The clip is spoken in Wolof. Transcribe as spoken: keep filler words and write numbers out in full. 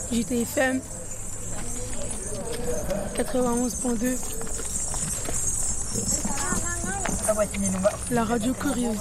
J T F M quatre-vingt-onze point deux. La radio curieuse.